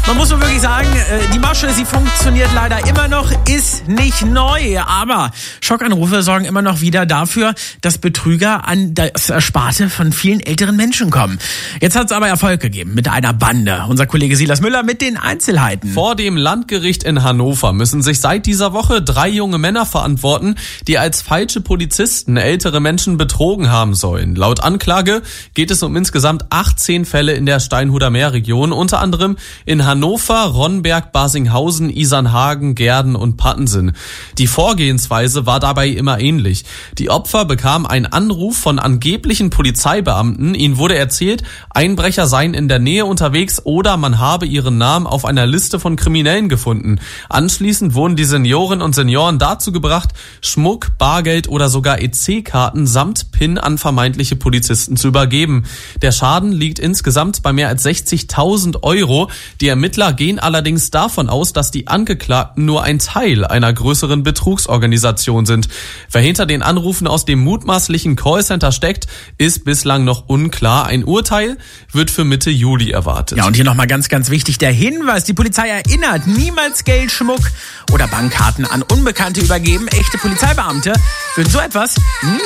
Man muss nur wirklich sagen, die Masche, sie funktioniert leider immer noch, ist nicht neu. Aber Schockanrufe sorgen immer noch wieder dafür, dass Betrüger an das Ersparte von vielen älteren Menschen kommen. Jetzt hat es aber Erfolg gegeben mit einer Bande. Unser Kollege Silas Müller mit den Einzelheiten. Vor dem Landgericht in Hannover müssen sich seit dieser Woche 3 junge Männer verantworten, die als falsche Polizisten ältere Menschen betrogen haben sollen. Laut Anklage geht es um insgesamt 18 Fälle in der Steinhuder Meerregion, unter anderem in Hannover, Ronnberg, Barsinghausen, Isernhagen, Gehrden und Pattensen. Die Vorgehensweise war dabei immer ähnlich. Die Opfer bekamen einen Anruf von angeblichen Polizeibeamten. Ihnen wurde erzählt, Einbrecher seien in der Nähe unterwegs oder man habe ihren Namen auf einer Liste von Kriminellen gefunden. Anschließend wurden die Seniorinnen und Senioren dazu gebracht, Schmuck, Bargeld oder sogar EC-Karten samt PIN an vermeintliche Polizisten zu übergeben. Der Schaden liegt insgesamt bei mehr als 60.000 Euro. Die Ermittler gehen allerdings davon aus, dass die Angeklagten nur ein Teil einer größeren Betrugsorganisation sind. Wer hinter den Anrufen aus dem mutmaßlichen Callcenter steckt, ist bislang noch unklar. Ein Urteil wird für Mitte Juli erwartet. Ja, und hier nochmal ganz, ganz wichtig der Hinweis. Die Polizei erinnert, niemals Geld, Schmuck oder Bankkarten an Unbekannte übergeben. Echte Polizeibeamte würden so etwas nie